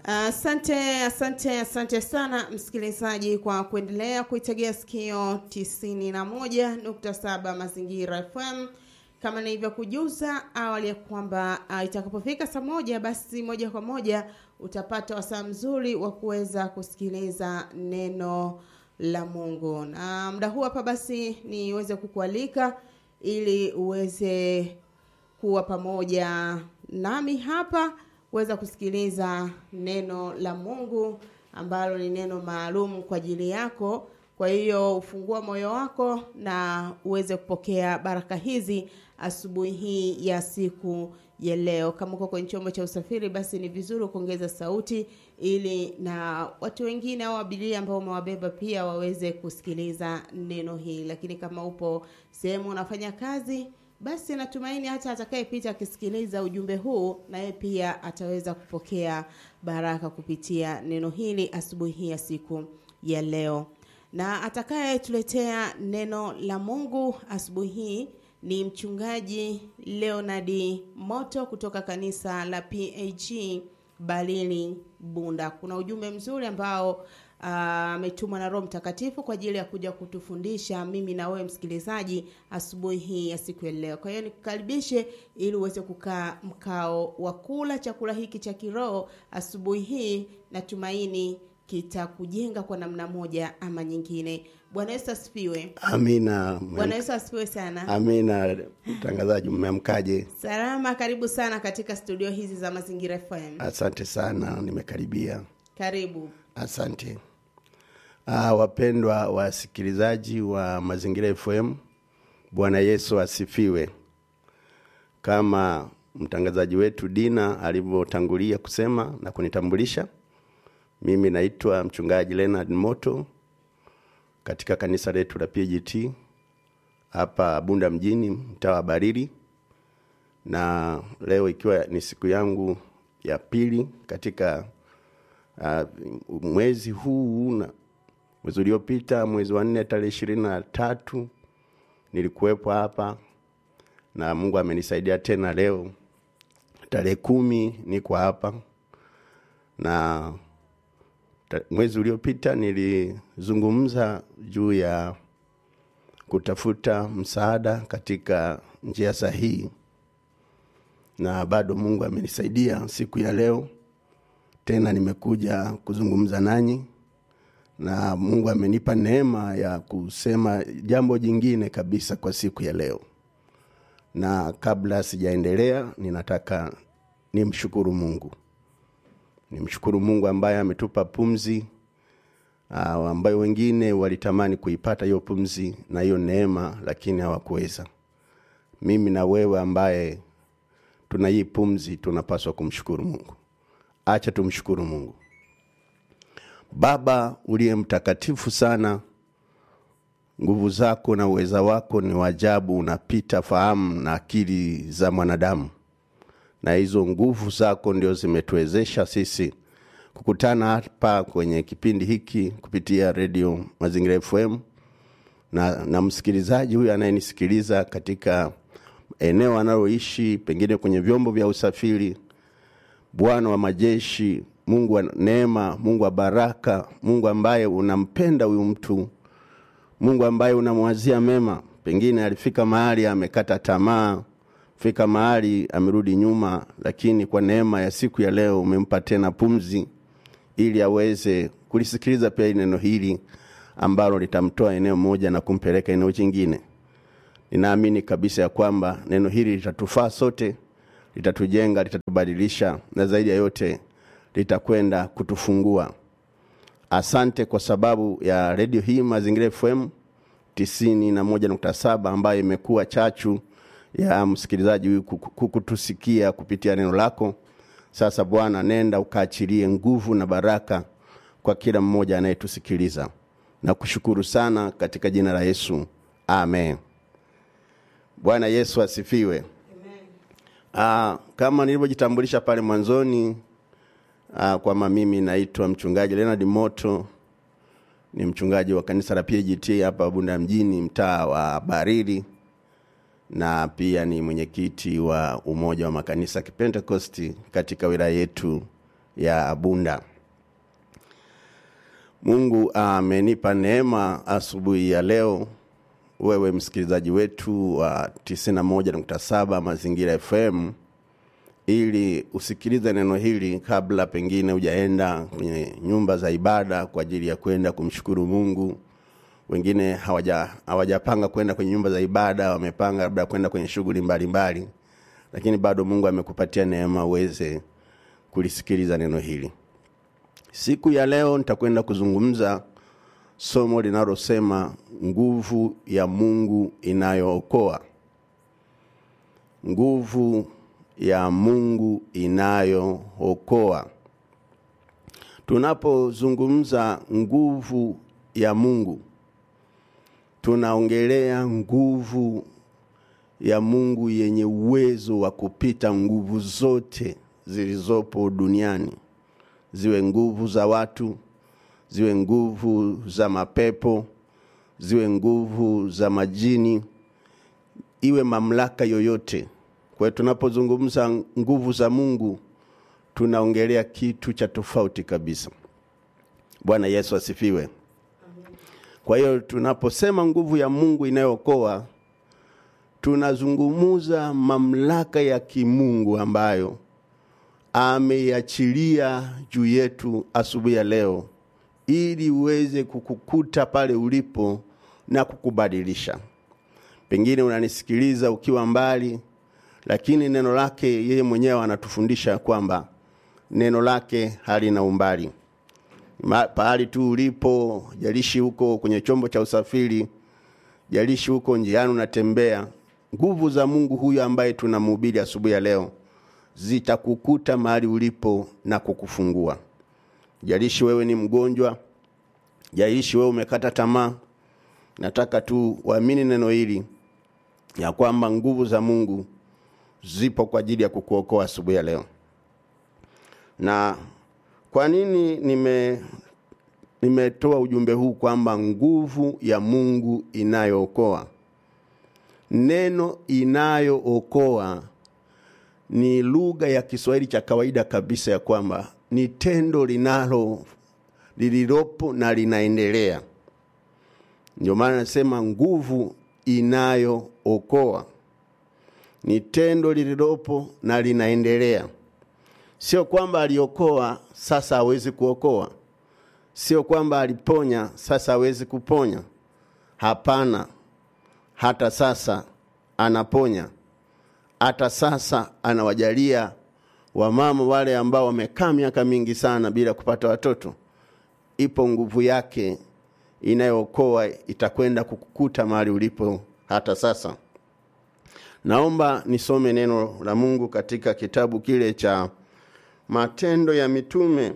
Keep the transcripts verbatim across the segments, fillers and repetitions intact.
Asante, uh, asante, asante sana msikilizaji kwa kuendelea kuitegea sikio tisini na moja nukta saba Mazingira F M. Kama nilivyokujuza awali ya kwamba uh, itakapofika saa moja basi moja kwa moja utapata wasaa mzuri wa kuweza kusikiliza neno la Mungu. Na muda huu hapa basi niweze kukualika ili uweze kuwa pamoja nami hapa uweza kusikiliza neno la Mungu ambalo ni neno maalum kwa ajili yako. Kwa hiyo ufungua moyo wako na uweze kupokea baraka hizi asubuhi hii ya siku ya leo. Kama uko kwenye chombo cha usafiri basi ni vizuri kuongeza sauti ili na watu wengine au abiria ambao umewabeba pia waweze kusikiliza neno hili. Lakini kama upo sehemu unafanya kazi, basi natumaini hata atakayepita akisikiliza ujumbe huu na yeye pia ataweza kupokea baraka kupitia neno hili asubuhi hii ya siku ya leo. Na atakayetuletea neno la Mungu asubuhi hii ni mchungaji Leonard Moto kutoka kanisa la P A G Balili Bunda. Kuna ujumbe mzuri ambao ametumwa uh, na Roho Mtakatifu kwa ajili ya kuja kutufundisha mimi na wewe msikilizaji asubuhi hii ya siku ya leo. Kwa hiyo nikukaribishe ili uweze kukaa mkao wa kula chakula hiki cha kiroho asubuhi hii, natumaini kitakujenga kwa namna moja ama nyingine. Bwana Yesu asifiwe. Amina. Bwana Yesu asifiwe sana. Amina. Mtangazaji, mmeamkaje? Salama, karibu sana katika studio hizi za Mazingira F M. Asante sana, nimekaribia. Karibu. Asante. Ah, wapendwa wasikilizaji wa Mazingira F M, Bwana Yesu asifiwe. Kama mtangazaji wetu Dina alivyotangulia kusema na kunitambulisha, mimi naitwa mchungaji Leonard Moto katika kanisa letu la P G T hapa Bunda mjini, mtaa wa Balili. Na leo ikiwa ni siku yangu ya pili katika uh, mwezi huu, na mwezi uliopita mwezi wa nne tarehe ishirini na tatu nilikuwepo hapa, na Mungu amenisaidia tena leo tarehe kumi niko hapa. Na mwezi uliopita nilizungumza juu ya kutafuta msaada katika njia sahihi, na bado Mungu amenisaidia siku ya leo tena nimekuja kuzungumza nanyi, na Mungu amenipa neema ya kusema jambo jingine kabisa kwa siku ya leo. Na kabla sijaendelea, ninataka nimshukuru Mungu. Nimshukuru Mungu ambaye ametupa pumzi, uh, ambayo wengine walitamani kuipata hiyo pumzi na hiyo neema lakini hawakuweza. Mimi na wewe ambaye tuna hii pumzi tunapaswa kumshukuru Mungu. Acha tumshukuru Mungu. Baba uliye mtakatifu sana, nguvu zako na uweza wako ni wajabu, unapita fahamu na akili za mwanadamu. Na hizo nguvu zako ndio zimetuwezesha sisi kukutana hapa kwenye kipindi hiki kupitia Radio Mazingira F M, na, na msikilizaji huyu anayenisikiliza katika eneo analoishi, pengine kwenye vyombo vya usafiri. Bwana wa majeshi, Mungu wa neema, Mungu wa baraka, Mungu ambaye unampenda huyu mtu, Mungu ambaye unamwazia mema. Pengine alifika mahali amekata tamaa, fika mahali amerudi nyuma, lakini kwa neema ya siku ya leo umempa tena pumzi ili aweze kulisikiliza pia neno hili ambalo litamtoa eneo moja na kumpeleka eneo jingine. Ninaamini kabisa ya kwamba neno hili litatufaa sote, litatujenga, litatubadilisha, na zaidi ya yote litakwenda kutufungua. Asante kwa sababu ya radio hii Mazingira F M tisini na moja nukta saba ambayo imekuwa chachu ya msikilizaji kukutusikia kupitia neno lako. Sasa Bwana, nenda ukaachilie nguvu na baraka kwa kila mmoja anayetusikiliza. Na kushukuru sana katika jina la Yesu. Amen. Bwana Yesu asifiwe. Amen. Ah, kama nilivyojitambulisha pale mwanzoni, ah, kwa mimi naitwa mchungaji Leonard Moto. Ni mchungaji wa kanisa la P G T hapa Bunda mjini, mtaa wa Balili. Na pia ni mwenyekiti wa umoja wa makanisa Kipentekosti katika wilaya yetu ya Bunda. Mungu amenipa neema asubuhi ya leo, wewe msikilizaji wetu wa tisini na moja nukta saba Mazingira F M, ili usikilize neno hili kabla pengine hujaenda kwenye nyumba za ibada kwa ajili ya kwenda kumshukuru Mungu. Wengine hawaja hawajapanga kwenda kwenye nyumba za ibada, wamepanga labda kwenda kwenye shughuli mbalimbali, lakini bado Mungu amekupatia neema uweze kulisikiliza neno hili. Siku ya leo nitakwenda kuzungumza somo linalosema nguvu ya Mungu inayookoa. Nguvu ya Mungu inayookoa. Tunapozungumza nguvu ya Mungu, tunaongelea nguvu ya Mungu yenye uwezo wa kupita nguvu zote zilizopo duniani. Ziwe nguvu za watu, ziwe nguvu za mapepo, ziwe nguvu za majini, iwe mamlaka yoyote. Kwa hiyo tunapozungumza nguvu za Mungu, tunaongelea kitu cha tofauti kabisa. Bwana Yesu asifiwe. Kwa hiyo tunaposema nguvu ya Mungu inayookoa, tunazungumuza mamlaka ya kimungu ambayo ameiachilia juu yetu asubuhi ya leo, ili uweze kukukuta pale ulipo na kukubadilisha. Pengine unanisikiliza ukiwa mbali, lakini neno lake yeye mwenyewe anatufundisha kwamba neno lake halina umbali. Pahali tu ulipo, jalishi huko kwenye chombo cha usafiri, jalishi huko njiani unatembea, nguvu za Mungu huyu ambaye tunamhubiri asubuhi ya leo zitakukuta mahali ulipo na kukufungua. Jalishi wewe ni mgonjwa, jalishi wewe umekata tamaa, nataka tu uamini neno hili ya kwamba nguvu za Mungu zipo kwa ajili ya kukuokoa asubuhi ya leo. Na kwa nini nime nimetoa ujumbe huu kwamba nguvu ya Mungu inayookoa? Neno inayookoa ni lugha ya Kiswahili cha kawaida kabisa ya kwamba ni tendo linalo lililopo na linaendelea. Ndio maana nasema nguvu inayookoa. Ni tendo lililopo na linaendelea. Sio kwamba aliokoa sasa hawezi kuokoa. Sio kwamba aliponya sasa hawezi kuponya. Hapana. Hata sasa anaponya. Hata sasa anawajalia wamama wale ambao wamekaa miaka mingi sana bila kupata watoto. Ipo nguvu yake inayookoa, itakwenda kukukuta mahali ulipo hata sasa. Naomba nisome neno la Mungu katika kitabu kile cha Matendo ya Mitume.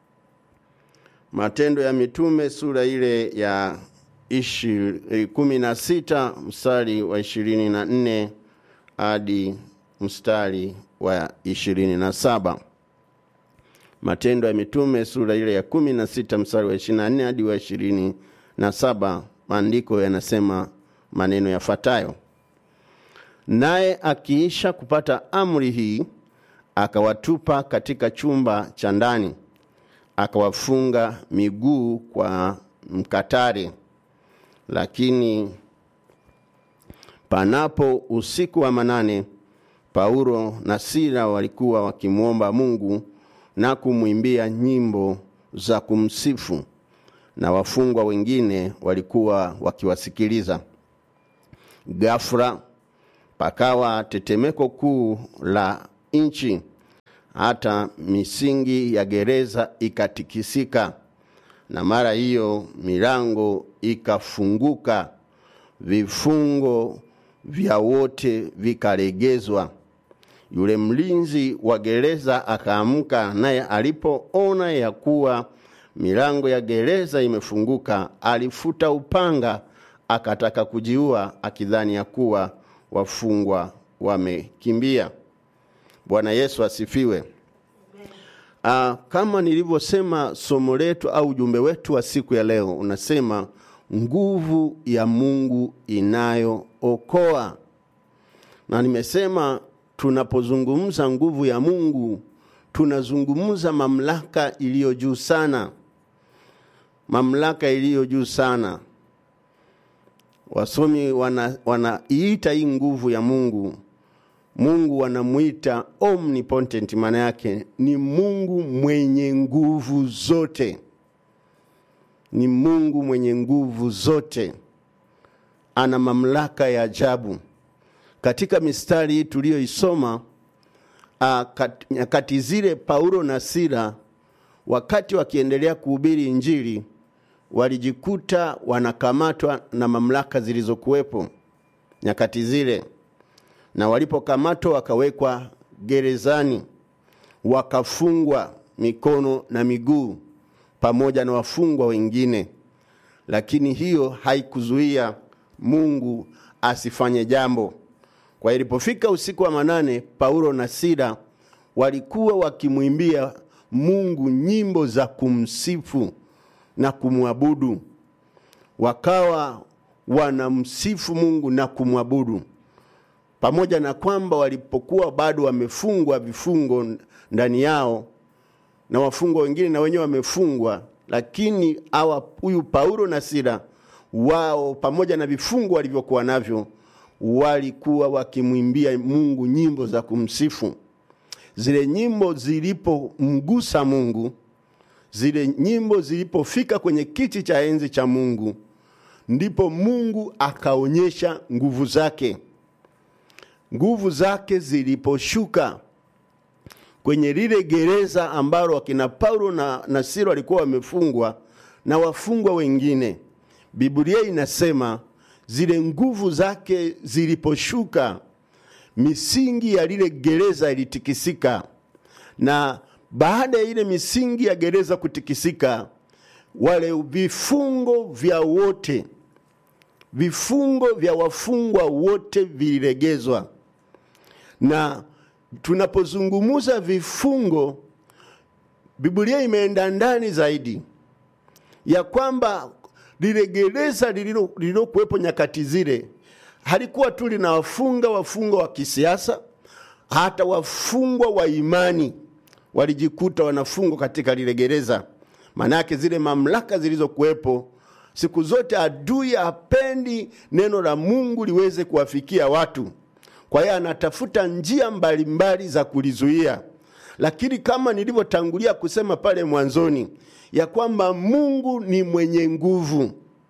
Matendo ya Mitume sura ile ya kumi na sita mstari wa ishirini na nne hadi mstari wa ishirini na saba. Matendo ya Mitume sura ile ya kumi na sita mstari wa ishirini na nne hadi wa ishirini na saba. Maandiko yanasema maneno yafuatayo: naye akiisha kupata amri hii, akawatupa katika chumba cha ndani, akawafunga miguu kwa mkatare. Lakini panapo usiku wa manane, Paulo na Sila walikuwa wakimuomba Mungu na kumwimbia nyimbo za kumsifu, na wafungwa wengine walikuwa wakiwasikiliza. Ghafla pakawa tetemeko kuu la nchi, hata misingi ya gereza ikatikisika, na mara hiyo milango ikafunguka, vifungo vya wote vikalegezwa. Yule mlinzi wa gereza akaamka, naye alipoona ya kuwa milango ya gereza imefunguka, alifuta upanga, akataka kujiua, akidhani ya kuwa wafungwa wamekimbia. Bwana Yesu asifiwe. Uh, kama nilivyosema, somo letu au ujumbe wetu wa siku ya leo unasema nguvu ya Mungu inayookoa. Na nimesema tunapozungumza nguvu ya Mungu, tunazungumza mamlaka iliyo juu sana. Mamlaka iliyo juu sana. Wasomi wana wanaiita hii nguvu ya Mungu. Mungu wanamuita omnipotent, maana yake ni Mungu mwenye nguvu zote. Ni Mungu mwenye nguvu zote. Ana mamlaka ya ajabu. Katika mistari hii tuliyoisoma, nyakati zile Paulo na Sila wakati wakiendelea kuhubiri injili walijikuta wanakamatwa na mamlaka zilizokuwepo nyakati zile. Na walipokamatwa wakawekwa gerezani, wakafungwa mikono na miguu pamoja na wafungwa wengine. Lakini hiyo haikuzuia Mungu asifanye jambo. Kwa ilipofika usiku wa manane, Paulo na Sila walikuwa wakimwimbia Mungu nyimbo za kumsifu na kumwabudu. Wakawa wanamsifu Mungu na kumwabudu. Pamoja na kwamba walipokuwa bado wamefungwa vifungo ndani yao na wafungwa wengine na wenyewe wamefungwa, lakini hawa huyu Paulo na Sila wao pamoja na vifungo walivyokuwa navyo walikuwa wakimwimbia Mungu nyimbo za kumsifu. Zile nyimbo zilipomgusa Mungu, zile nyimbo zilipofika kwenye kiti cha enzi cha Mungu, ndipo Mungu akaonyesha nguvu zake. Nguvu zake ziliposhuka kwenye lile gereza ambalo wakina Paulo na, na Sila walikuwa wamefungwa na wafungwa wengine, Biblia inasema zile nguvu zake ziliposhuka, misingi ya lile gereza ilitikisika. Na baada ya ile misingi ya gereza kutikisika, wale vifungo vya wote, vifungo vya wafungwa wote vililegezwa. Na tunapozungumza vifungo, Biblia imeenda ndani zaidi ya kwamba lile gereza lililo lililo kuwepo nyakati zile halikuwa tu lina wafunga wafungwa wa kisiasa, hata wafungwa wa imani walijikuta wanafungwa katika lile gereza. Manake zile mamlaka zilizokuwepo, siku zote adui hapendi neno la Mungu liweze kuwafikia watu. Kwa hiyo anatafuta njia mbalimbali mbali za kulizuia. Lakini kama nilivyotangulia kusema pale mwanzoni, ya kwamba Mungu ni mwenye nguvu.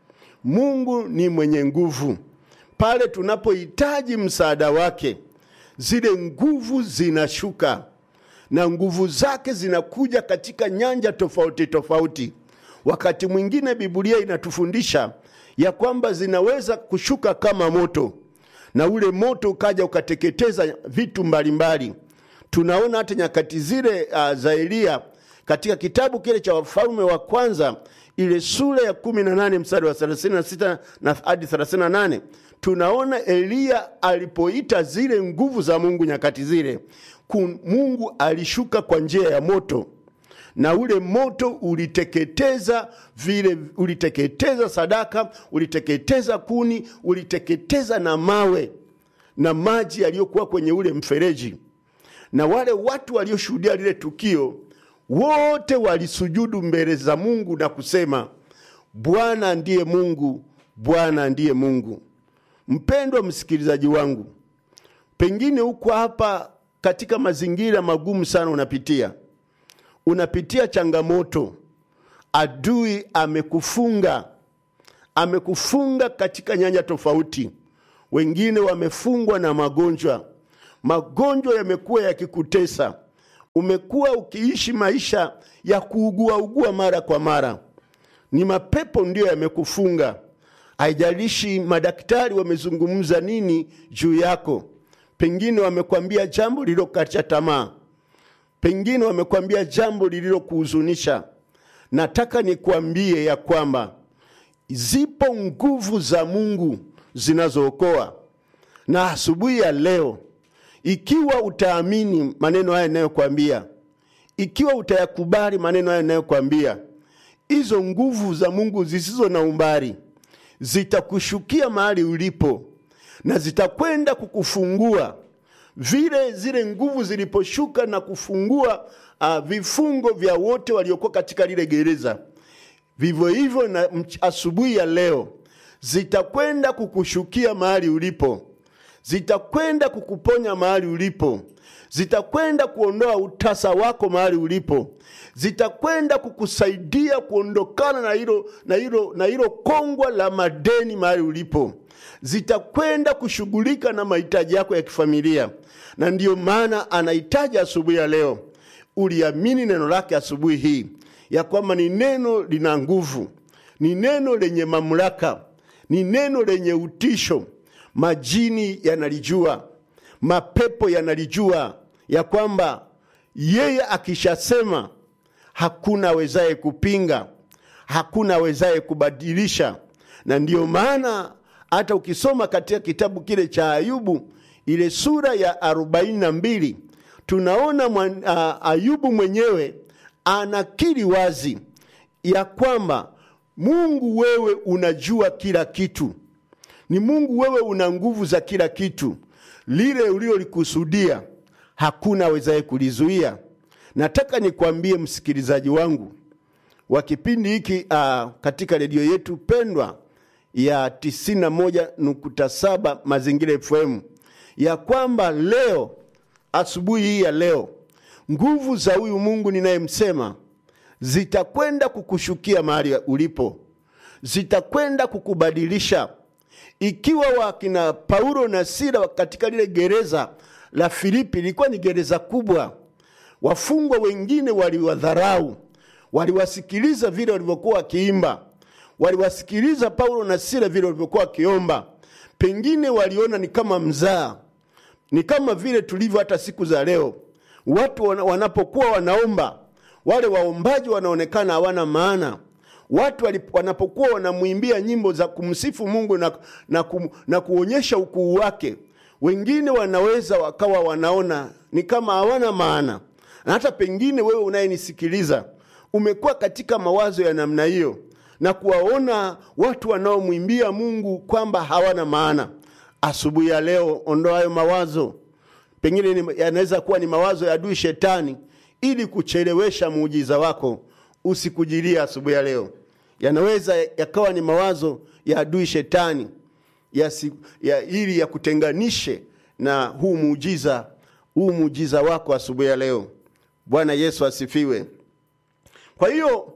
Mungu ni mwenye nguvu. Pale tunapohitaji msaada wake, zile nguvu zinashuka. Na nguvu zake zinakuja katika nyanja tofauti tofauti. Wakati mwingine Biblia inatufundisha ya kwamba zinaweza kushuka kama moto, na ule moto ukaja ukateketeza vitu mbalimbali. Tunaona hata nyakati zile uh, za Elia katika kitabu kile cha Wafalme wa kwanza, ile sura ya kumi na nane mstari wa thelathini na sita na hadi thelathini na nane, tunaona Elia alipoita zile nguvu za Mungu nyakati zile, Mungu alishuka kwa njia ya moto, na ule moto uliteketeza vile, uliteketeza sadaka, uliteketeza kuni, uliteketeza na mawe na maji yaliyokuwa kwenye ule mfereji. Na wale watu walioshuhudia lile tukio wote walisujudu mbele za Mungu na kusema, Bwana ndiye Mungu, Bwana ndiye Mungu. Mpendwa msikilizaji wangu, pengine uko hapa katika mazingira magumu sana unapitia. Unapitia changamoto. Adui amekufunga. Amekufunga katika nyanja tofauti. Wengine wamefungwa na magonjwa. Magonjwa yamekuwa yakikutesa. Umekuwa ukiishi maisha ya kuugua ugua mara kwa mara. Ni mapepo ndio yamekufunga. Haijalishi madaktari wamezungumza nini juu yako. Pengine wamekwambia jambo lililokatisha tamaa. Pengine wamekwambia jambo lililokuhuzunisha. Nataka nikuambie ya kwamba zipo nguvu za Mungu zinazookoa. Na asubuhi ya leo, ikiwa utaamini maneno haya ninayokuambia, ikiwa utayakubali maneno haya ninayokuambia, hizo nguvu za Mungu zisizo na umbali zitakushukia mahali ulipo na zitakwenda kukufungua vile zile nguvu ziliposhuka na kufungua uh, vifungo vya wote waliokuwa katika lile gereza, vivyo hivyo na asubuhi ya leo zitakwenda kukushukia mahali ulipo, zitakwenda kukuponya mahali ulipo, zitakwenda kuondoa utasa wako mahali ulipo, zitakwenda kukusaidia kuondokana na hilo na hilo na hilo kongwa la madeni mahali ulipo, zitakwenda kushughulika na mahitaji yako ya kifamilia. Na ndiyo maana anahitaji asubuhi ya leo uliamini neno lake asubuhi hii, ya kwamba ni neno lina nguvu, ni neno lenye mamlaka, ni neno lenye utisho. Majini yanalijua, mapepo yanalijua ya kwamba yeye akishasema hakuna awezaye kupinga, hakuna awezaye kubadilisha. Na ndiyo maana hata ukisoma katika kitabu kile cha Ayubu, ile sura ya arobaini na mbili, tunaona mwan, uh, Ayubu mwenyewe anakiri wazi ya kwamba Mungu, wewe unajua kila kitu. Ni Mungu, wewe una nguvu za kila kitu. Lile ulilolikusudia hakuna awezaye kulizuia. Nataka nikwambie msikilizaji wangu wa kipindi hiki uh, katika redio yetu pendwa ya tisini na moja nukta saba Mazingira F M, ya kwamba leo, asubuhi hii ya leo, nguvu za huyu Mungu ninayemsema zitakwenda kukushukia mahali ulipo, zitakwenda kukubadilisha. Ikiwa wakina Paulo na Sila katika lile gereza la Filipi, lilikuwa ni gereza kubwa, wafungwa wengine waliwadharau, waliwasikiliza vile walivyokuwa wakiimba, waliwasikiliza Paulo na Sila vile walivyokuwa wakiomba. Pengine waliona ni kama mzaa, ni kama vile tulivyo hata siku za leo. Watu wanapokuwa wanaomba, wale waombaji wanaonekana hawana maana. Watu wanapokuwa wanamuimbia nyimbo za kumsifu Mungu na, na, kum, na kuonyesha ukuu wake, wengine wanaweza wakawa wanaona ni kama hawana maana. Na hata pengine wewe unayenisikiliza umekuwa katika mawazo ya namna hiyo, na kuwaona watu wanaomuimbia Mungu kwamba hawana maana. Asubuhi ya leo, ondoa hayo mawazo. Pengine yanaweza kuwa ni mawazo ya adui Shetani, ili kuchelewesha muujiza wako usikujilia asubuhi ya leo. Yanaweza yakawa ni mawazo ya adui Shetani ya, si, ya ili ya kutenganishe na huu muujiza, huu muujiza wako asubuhi ya leo. Bwana Yesu asifiwe. Kwa hiyo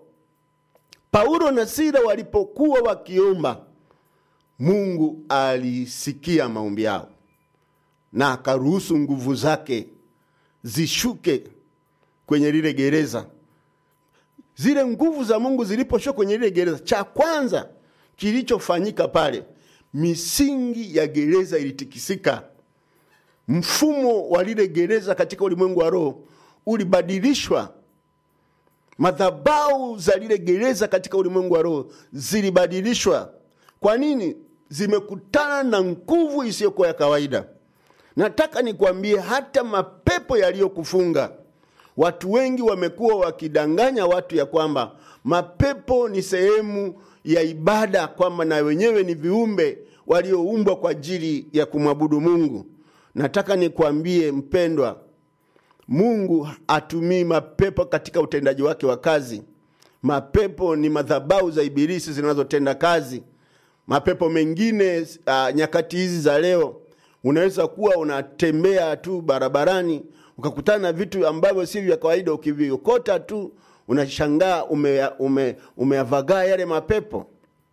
Paulo na Sila walipokuwa wakiomba, Mungu alisikia maombi yao na akaruhusu nguvu zake zishuke kwenye lile gereza. Zile nguvu za Mungu ziliposhuka kwenye lile gereza, cha kwanza kilichofanyika pale, misingi ya gereza ilitikisika. Mfumo wa lile gereza katika ulimwengu wa roho ulibadilishwa. Madhabahu za lile gereza katika ulimwengu wa roho zilibadilishwa. Kwa nini? Zimekutana na nguvu isiyokuwa ya kawaida. Nataka nikwambie, hata mapepo yaliyokufunga, watu wengi wamekuwa wakidanganya watu ya kwamba mapepo ni sehemu ya ibada, kwamba na wenyewe ni viumbe walioumbwa kwa ajili ya kumwabudu Mungu. Nataka nikwambie mpendwa, Mungu atumii mapepo katika utendaji wake wa kazi. Mapepo ni madhabahu za ibilisi zinazotenda kazi. Mapepo mengine uh, nyakati hizi za leo, unaweza kuwa unatembea tu barabarani ukakutana na vitu ambavyo si vya kawaida, ukiviokota tu unashangaa ume ume umeavagaa yale mapepo.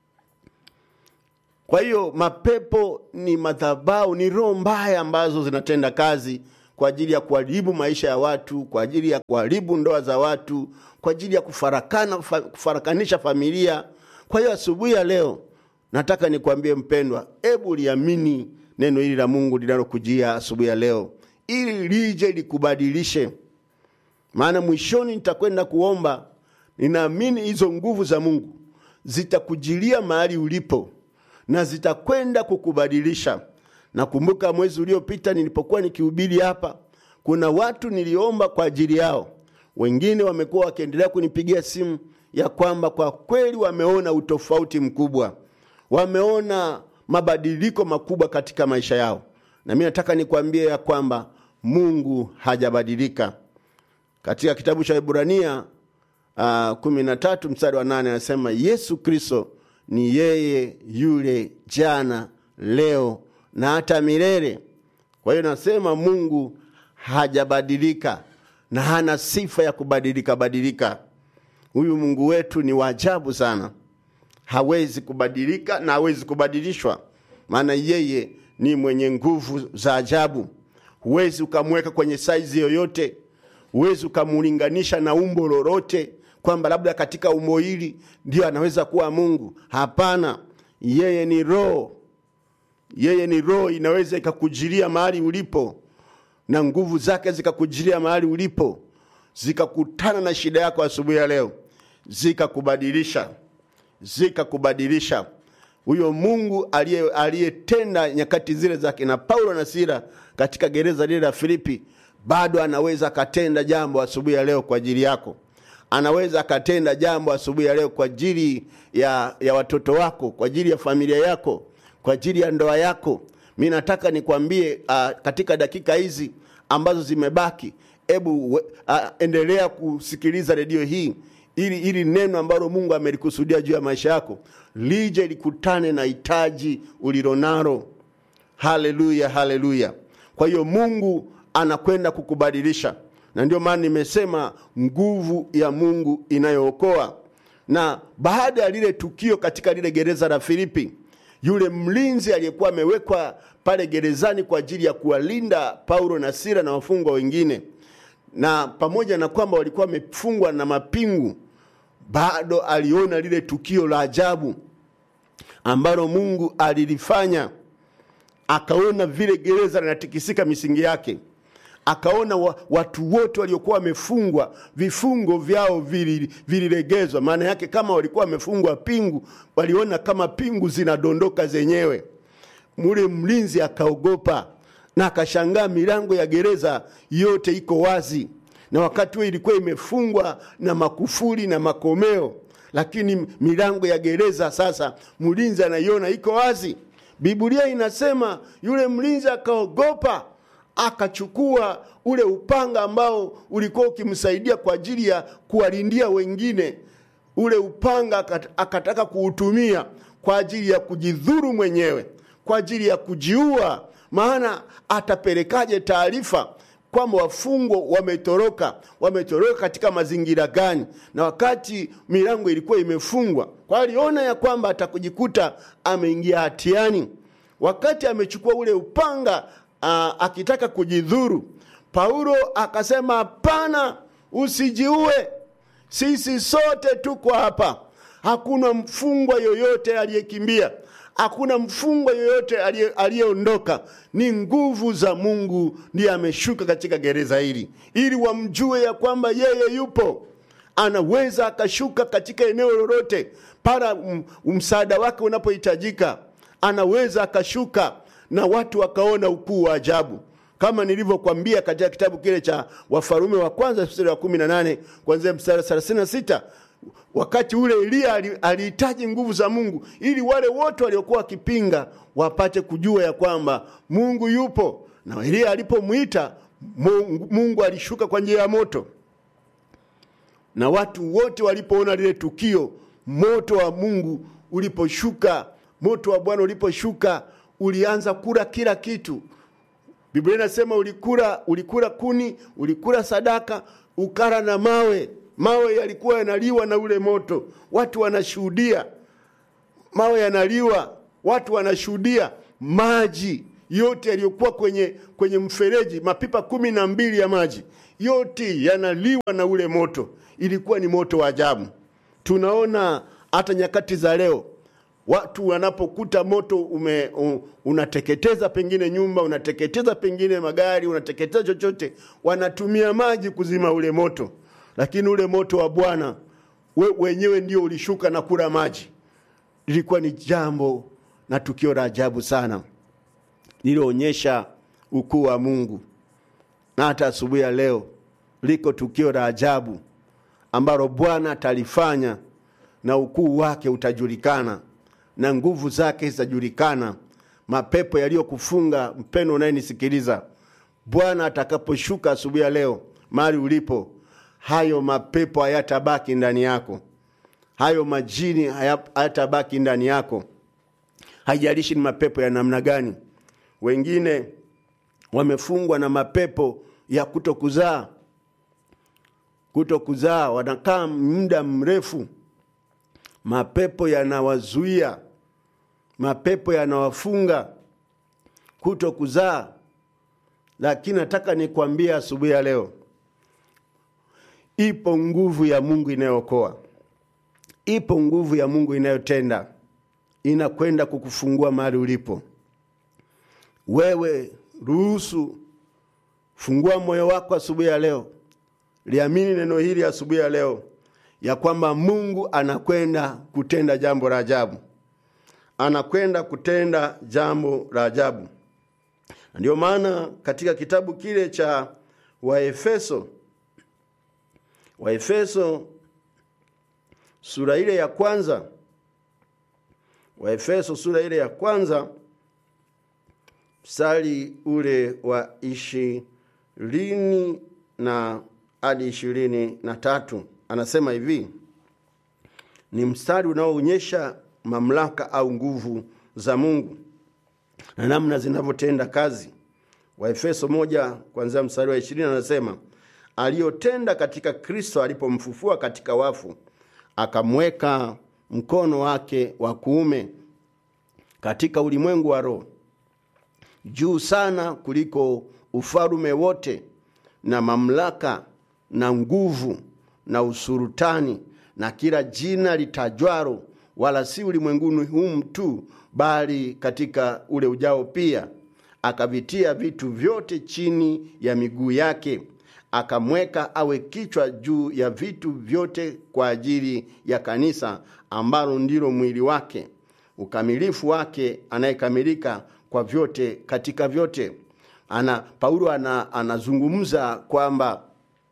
Kwa hiyo mapepo ni madhabahu, ni roho mbaya ambazo zinatenda kazi kwa ajili ya kuharibu maisha ya watu, kwa ajili ya kuharibu ndoa za watu, kwa ajili ya kufarakana kufarakanisha familia. Kwa hiyo asubuhi ya leo nataka nikwambie mpendwa, hebu liamini neno hili la Mungu linalokujia asubuhi ya leo, ili lije likubadilishe. Maana mwishoni nitakwenda kuomba, ninaamini hizo nguvu za Mungu zitakujilia mahali ulipo na zitakwenda kukubadilisha. Nakumbuka mwezi uliopita nilipokuwa nikihubiri hapa, kuna watu niliomba kwa ajili yao. Wengine wamekuwa wakiendelea kunipigia simu ya kwamba kwa kweli wameona utofauti mkubwa, wameona mabadiliko makubwa katika maisha yao. Na mimi nataka nikwambie ya kwamba Mungu hajabadilika. Katika kitabu cha Ibrania uh, kumi na tatu mstari wa nane anasema Yesu Kristo ni yeye yule jana, leo na hata milele. Kwa hiyo nasema Mungu hajabadilika na hana sifa ya kubadilika badilika. Huyu Mungu wetu ni wa ajabu sana. Hawezi kubadilika na hawezi kubadilishwa. Maana yeye ni mwenye nguvu za ajabu. Huwezi ukamweka kwenye saizi yoyote. Huwezi ukamulinganisha na umbo lolote kwamba labda katika umbo hili ndio anaweza kuwa Mungu. Hapana. Yeye ni roho. Yeye ni roho, inaweza ikakujilia mahali ulipo. Na nguvu zake zikakujilia mahali ulipo. Zikakutana na shida yako asubuhi ya leo. Zikakubadilisha. Zikakubadilisha. Huyo Mungu aliyetenda nyakati zile za kina Paulo na Sila katika gereza lile la Filipi, bado anaweza akatenda jambo asubuhi ya leo kwa ajili yako. Anaweza akatenda jambo asubuhi ya leo kwa ajili ya, ya watoto wako, kwa ajili ya familia yako, kwa ajili ya ndoa yako. Mimi nataka nikwambie uh, katika dakika hizi ambazo zimebaki, hebu uh, endelea kusikiliza redio hii ili ili neno ambalo Mungu amelikusudia juu ya maisha yako lije likutane na hitaji ulilonalo. Haleluya, haleluya. Kwa hiyo Mungu anakwenda kukubadilisha. Na ndio maana nimesema nguvu ya Mungu inayookoa. Na baada ya lile tukio katika lile gereza la Filipi, yule mlinzi aliyekuwa amewekwa pale gerezani kwa ajili ya kuwalinda Paulo na Sila na wafungwa wengine, na pamoja na kwamba walikuwa wamefungwa na mapingu, bado aliona lile tukio la ajabu ambalo Mungu alilifanya. Akaona vile gereza linatikisika misingi yake. Akaona wa, watu wote waliokuwa wamefungwa vifungo vyao vililegezwa. Maana yake kama walikuwa wamefungwa pingu, waliona kama pingu zinadondoka zenyewe. Mule mlinzi akaogopa na akashangaa milango ya gereza yote iko wazi. Na wakati huo ilikuwa imefungwa na makufuli na makomeo, lakini milango ya gereza sasa mlinzi anaiona iko wazi. Biblia inasema yule mlinzi akaogopa, akachukua ule upanga ambao ulikuwa ukimsaidia kwa ajili ya kuwalindia wengine. Ule upanga akataka kuutumia kwa ajili ya kujidhuru mwenyewe, kwa ajili ya kujiua. Maana atapelekaje taarifa kwamba wafungwa wametoroka, wametoroka katika mazingira gani, na wakati milango ilikuwa imefungwa? Kwa aliona ya kwamba atakujikuta ameingia hatiani. Wakati amechukua ule upanga aa, akitaka kujidhuru, Paulo akasema hapana, usijiue. Sisi sote tuko hapa. Hakuna mfungwa yoyote aliyekimbia. Hakuna mfungwa yoyote aliyeondoka. Ni nguvu za Mungu ndiye ameshuka katika gereza hili, ili wamjue ya kwamba yeye yupo. Anaweza akashuka katika eneo lolote para msaada wake unapohitajika. Anaweza akashuka na watu wakaona ukuu wa ajabu. Kama nilivyokuambia katika kitabu kile cha Wafalme wa kwanza sura ya kumi na nane kuanzia mstari wa thelathini na sita, wakati ule Elia alihitaji nguvu za Mungu ili wale wote waliokuwa wakipinga wapate kujua ya kwamba Mungu yupo. Na Elia alipomuita, Mungu alishuka kwa njia ya moto. Na watu wote walipoona lile tukio, moto wa Mungu uliposhuka, moto wa Bwana uliposhuka, ulianza kula kila kitu. Biblia inasema ulikula ulikula kuni, ulikula sadaka, ukara na mawe. Mawe yalikuwa yanaliwa na ule moto. Watu wanashuhudia. Mawe yanaliwa, watu wanashuhudia. Maji yote yaliyokuwa kwenye kwenye mfereji, mapipa kumi na mbili ya maji, yote yanaliwa na ule moto. Ilikuwa ni moto wa ajabu. Tunaona hata nyakati za leo, watu wanapokuta moto ume, un, unateketeza pengine nyumba, unateketeza pengine magari, unateketeza chochote, wanatumia maji kuzima ule moto. Lakini ule moto wa Bwana we, wenyewe ndio ulishuka na kula maji. Ilikuwa ni jambo na tukio la ajabu sana, lilionyesha ukuu wa Mungu. Na hata asubuhi ya leo liko tukio la ajabu ambalo Bwana atalifanya, na ukuu wake utajulikana, na nguvu zake zitajulikana. Mapepo yaliyokufunga, mpendo unayenisikiliza, Bwana atakaposhuka asubuhi ya leo mahali ulipo, hayo mapepo hayatabaki ndani yako, hayo majini hayatabaki ndani yako. Haijalishi ni mapepo ya namna gani. Wengine wamefungwa na mapepo ya kutokuzaa. Kutokuzaa, wanakaa muda mrefu. Mapepo yanawazuia, mapepo yanawafunga kutokuzaa. Lakini nataka nikwambie asubuhi ya leo, ipo nguvu ya Mungu inayookoa. Ipo nguvu ya Mungu inayotenda, inakwenda kukufungua mahali ulipo. Wewe ruhusu, fungua moyo wako asubuhi ya leo. Liamini neno hili asubuhi ya leo, ya kwamba Mungu anakwenda kutenda jambo la ajabu. Anakwenda kutenda jambo la ajabu. Ndio maana katika kitabu kile cha Waefeso, Waefeso sura ile ya kwanza, Waefeso sura ile ya kwanza, mstari ule wa ishirini na hadi ishirini na tatu, anasema hivi. Ni mstari unaoonyesha mamlaka au nguvu za Mungu na namna zinavyotenda kazi. Waefeso moja kuanzia mstari wa ishirini anasema, aliyotenda katika Kristo alipomfufua katika wafu, akamweka mkono wake wa kuume katika ulimwengu wa roho, juu sana kuliko ufalme wote na mamlaka na nguvu na usultani na kila jina litajwalo, wala si ulimwenguni humu tu, bali katika ule ujao pia. Akavitia vitu vyote chini ya miguu yake, akamweka awe kichwa juu ya vitu vyote kwa ajili ya kanisa, ambalo ndilo mwili wake, ukamilifu wake, anayekamilika kwa vyote katika vyote. Ana Paulo ana, anazungumza kwamba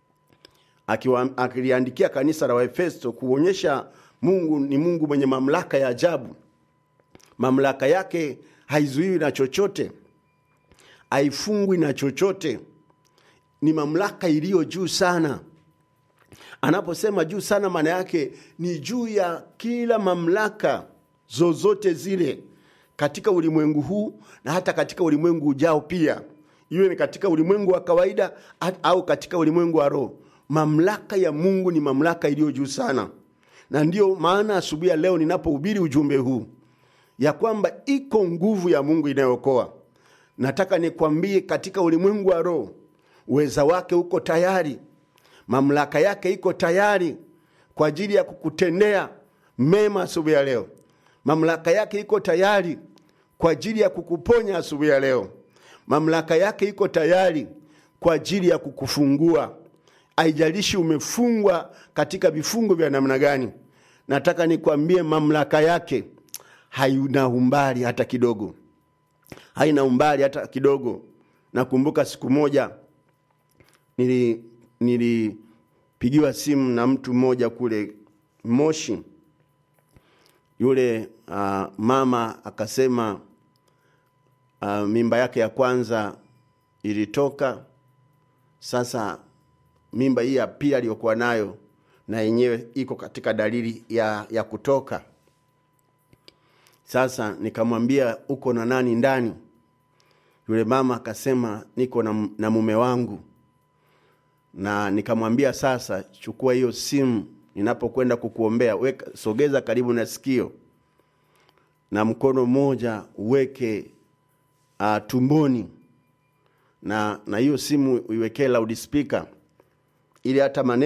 akiliandikia kanisa la Waefeso kuonyesha Mungu ni Mungu mwenye mamlaka ya ajabu. Mamlaka yake haizuiwi na chochote, haifungwi na chochote. Ni mamlaka iliyo juu sana. Anaposema juu sana, maana yake ni juu ya kila mamlaka zozote zile katika ulimwengu huu na hata katika ulimwengu ujao pia. Iwe ni katika ulimwengu wa kawaida au katika ulimwengu wa roho. Mamlaka ya Mungu ni mamlaka iliyo juu sana. Na ndio maana asubuhi ya leo ninapohubiri ujumbe huu, ya kwamba iko nguvu ya Mungu inayookoa, nataka nikwambie katika ulimwengu wa roho, uweza wake uko tayari. Mamlaka yake iko tayari kwa ajili ya kukutendea mema asubuhi ya leo. Mamlaka yake iko tayari kwa ajili ya kukuponya asubuhi ya leo. Mamlaka yake iko tayari kwa ajili ya kukufungua. Haijalishi umefungwa katika vifungo vya namna gani. Nataka nikwambie mamlaka yake haina umbali hata kidogo. Haina umbali hata kidogo. Nakumbuka siku moja nili nilipigiwa simu na mtu mmoja kule Moshi. Yule uh, mama akasema uh, mimba yake ya kwanza ilitoka. Sasa mimba hii ya pili aliyokuwa nayo na yenyewe iko katika dalili ya ya kutoka. Sasa nikamwambia, uko na nani ndani? Yule mama akasema, niko na, na mume wangu. Na nikamwambia, sasa chukua hiyo simu, ninapokwenda kukuombea weka, sogeza karibu na sikio, na mkono mmoja uweke uh, tumboni, na na hiyo simu uiwekee loudspeaker ili hata maneno